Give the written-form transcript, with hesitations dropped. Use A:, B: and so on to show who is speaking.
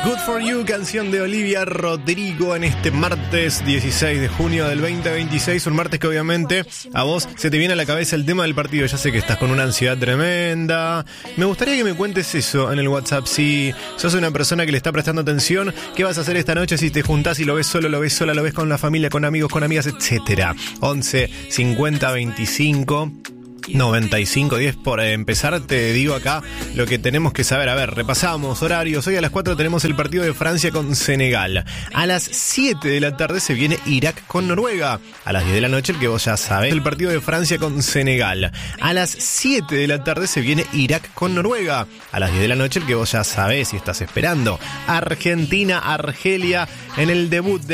A: Good for You, canción de Olivia Rodrigo en este martes 16 de junio del 2026. Un martes que obviamente a vos se te viene a la cabeza el tema del partido. Ya sé que estás con una ansiedad tremenda. Me gustaría que me cuentes eso en el WhatsApp. Si sos una persona que le está prestando atención, ¿qué vas a hacer esta noche si te juntás y lo ves solo, lo ves sola, lo ves con la familia, con amigos, con amigas, etcétera? 11 50 25 95 10. Por empezar te digo acá lo que tenemos que saber. A ver, repasamos horarios. Hoy a las 4 tenemos el partido de Francia con Senegal. A las 7 de la tarde se viene Irak con Noruega. A las 10 de la noche, el que vos ya sabés, el partido de Francia con Senegal. A las 7 de la tarde se viene Irak con Noruega. A las 10 de la noche, el que vos ya sabés y estás esperando, Argentina-Argelia en el debut de